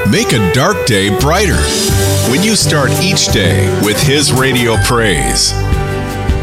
Make a dark day brighter when you start each day with His Radio Praise.